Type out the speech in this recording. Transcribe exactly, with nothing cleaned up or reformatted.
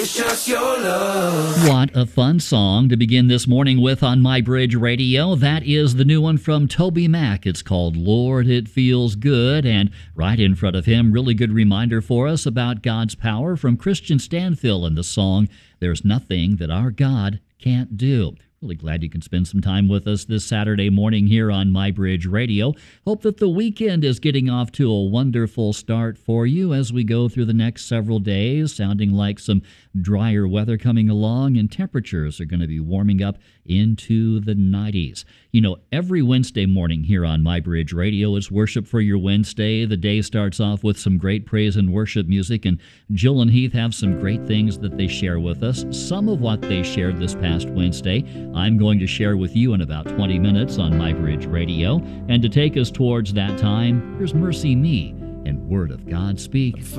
It's just your love. What a fun song to begin this morning with on My Bridge Radio. That is the new one from Toby Mac. It's called Lord, It Feels Good. And right in front of him, really good reminder for us about God's power from Christian Stanfill in the song, There's Nothing That Our God Can't Do. Really glad you can spend some time with us this Saturday morning here on My Bridge Radio. Hope that the weekend is getting off to a wonderful start for you as we go through the next several days, sounding like some drier weather coming along, and temperatures are going to be warming up into the nineties. You know, every Wednesday morning here on My Bridge Radio is Worship for Your Wednesday. The day starts off with some great praise and worship music, and Jill and Heath have some great things that they share with us. Some of what they shared this past Wednesday, I'm going to share with you in about twenty minutes on My Bridge Radio. And to take us towards that time, here's Mercy Me and Word of God Speak.